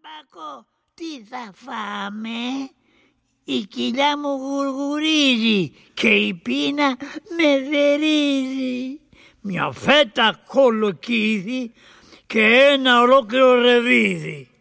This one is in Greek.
Μπακό, τι θα φάμε? Η κοιλιά μου γουργουρίζει και η πείνα με δερίζει. Μια φέτα κολοκύθι και ένα ολόκληρο ρεβίδι.